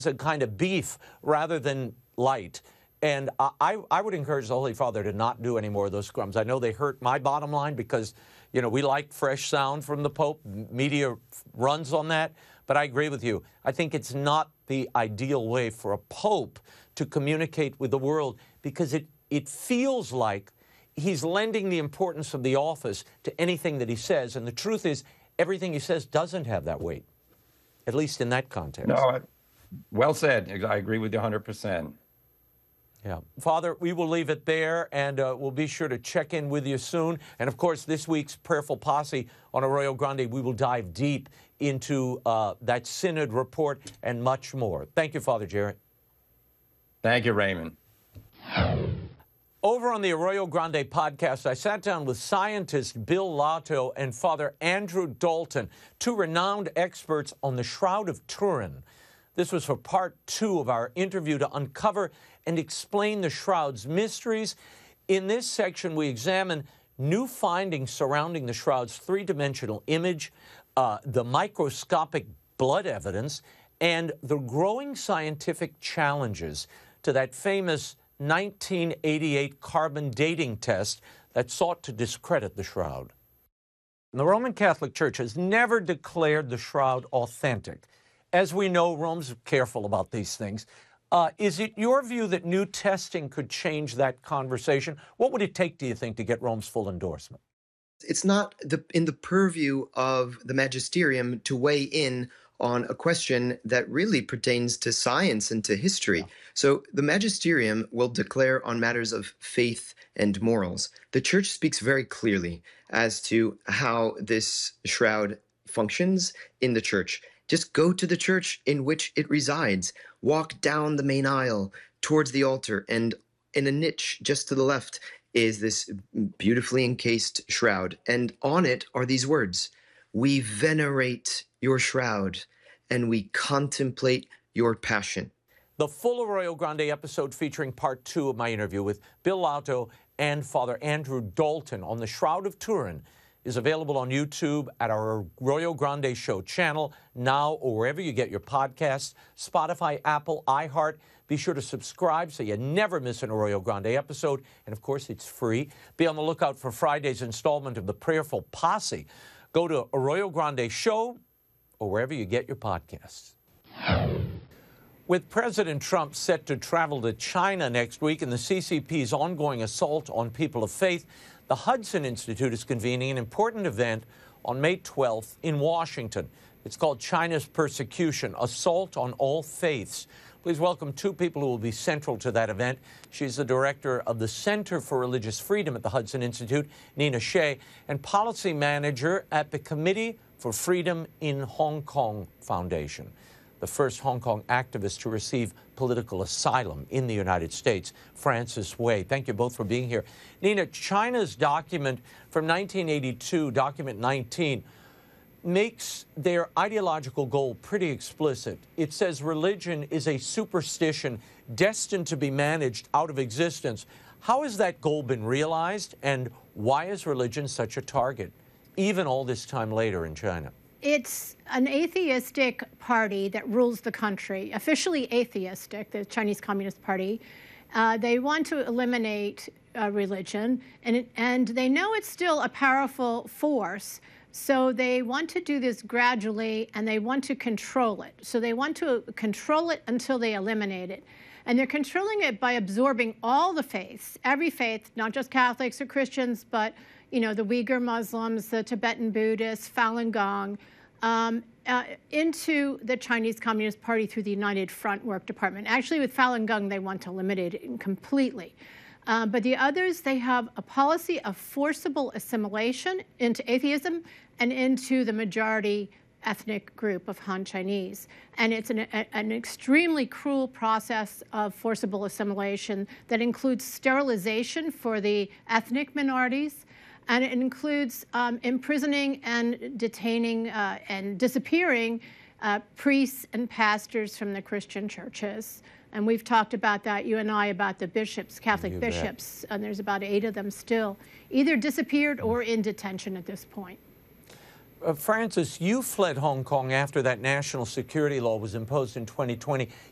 a kind of beef rather than light. And I would encourage the Holy Father to not do any more of those scrums. I know they hurt my bottom line because, you know, we like fresh sound from the Pope. Media runs on that. But I agree with you. I think it's not the ideal way for a Pope to communicate with the world because it feels like he's lending the importance of the office to anything that he says. And the truth is, everything he says doesn't have that weight, at least in that context. No, well said. I agree with you 100%. Yeah. Father, we will leave it there, and we'll be sure to check in with you soon. And, of course, this week's Prayerful Posse on Arroyo Grande, we will dive deep into that synod report and much more. Thank you, Father Jarrett. Thank you, Raymond. Over on the Arroyo Grande podcast, I sat down with scientist Bill Lotto and Father Andrew Dalton, two renowned experts on the Shroud of Turin. This was for part 2 of our interview to uncover and explain the Shroud's mysteries. In this section, we examine new findings surrounding the Shroud's three-dimensional image, the microscopic blood evidence, and the growing scientific challenges to that famous 1988 carbon dating test that sought to discredit the Shroud. The Roman Catholic Church has never declared the Shroud authentic. As we know, Rome's careful about these things. Is it your view that new testing could change that conversation? What would it take, do you think, to get Rome's full endorsement? It's not in the purview of the magisterium to weigh in on a question that really pertains to science and to history. Yeah. So the magisterium will declare on matters of faith and morals. The Church speaks very clearly as to how this shroud functions in the Church. Just go to the church in which it resides. Walk down the main aisle towards the altar, and in a niche just to the left is this beautifully encased shroud. And on it are these words: "We venerate your shroud, and we contemplate your passion." The full Arroyo Grande episode featuring part 2 of my interview with Bill Lotto and Father Andrew Dalton on the Shroud of Turin is available on YouTube at our Arroyo Grande Show channel now, or wherever you get your podcasts, Spotify, Apple, iHeart. Be sure to subscribe so you never miss an Arroyo Grande episode. And, of course, it's free. Be on the lookout for Friday's installment of the Prayerful Posse. Go to Arroyo Grande Show or wherever you get your podcasts. With President Trump set to travel to China next week and the CCP's ongoing assault on people of faith, the Hudson Institute is convening an important event on May 12th in Washington. It's called China's Persecution, Assault on All Faiths. Please welcome two people who will be central to that event. She's the director of the Center for Religious Freedom at the Hudson Institute, Nina Shea, and policy manager at the Committee for Freedom in Hong Kong Foundation, the first Hong Kong activist to receive political asylum in the United States, Francis Wei. Thank you both for being here. Nina, China's document from 1982, document 19, makes their ideological goal pretty explicit. It says religion is a superstition destined to be managed out of existence. How has that goal been realized, and why is religion such a target, even all this time later in China? It's an atheistic party that rules the country, officially atheistic, the Chinese Communist Party. They want to eliminate religion, and they know it's still a powerful force, so they want to do this gradually, and they want to control it. So they want to control it until they eliminate it. And they're controlling it by absorbing all the faiths, every faith, not just Catholics or Christians, but the Uyghur Muslims, the Tibetan Buddhists, Falun Gong, into the Chinese Communist Party through the United Front Work Department. Actually, with Falun Gong, they want to eliminate it completely. But the others, they have a policy of forcible assimilation into atheism and into the majority ethnic group of Han Chinese. And it's an extremely cruel process of forcible assimilation that includes sterilization for the ethnic minorities, and it includes imprisoning and detaining and disappearing priests and pastors from the Christian churches. And we've talked about that, you and I, about the bishops, Catholic bishops, and there's about 8 of them still either disappeared or in detention at this point. Francis, you fled Hong Kong after that national security law was imposed in 2020.